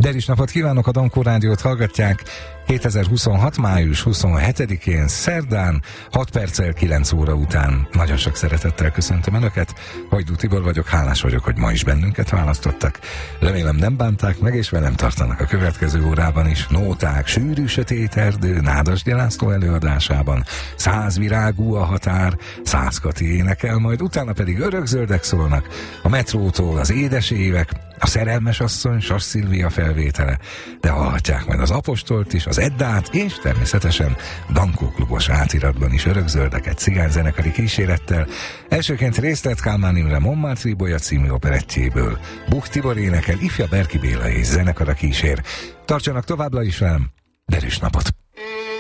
Derűs napot kívánok, a Dankó Rádiót hallgatják 2026. május 27-én, szerdán, 6 perccel 9 óra után. Nagyon sok szeretettel köszöntöm Önöket. Hajdú Tibor vagyok, hálás vagyok, hogy ma is bennünket választottak. Remélem nem bánták meg, és velem tartanak a következő órában is. Nóták, sűrű sötét erdő, Nádasdy László előadásában. 100 virágú a határ, 100 Kati énekel, majd utána pedig örökzöldek szólnak. A metrótól az édes évek, a szerelmes asszony, Sas Szilvia felvétele, de hallhatják majd az Apostolt is, az Eddát, és természetesen Dankó klubos átiratban is örökzöldeket cigányzenekari kísérettel. Elsőként részlet Kálmán Imre Montmartre bolya című operettjéből. Buch Tibor énekel, ifja Berki Béla és zenekara kísér. Tartsanak továbbra is velem, derűs napot!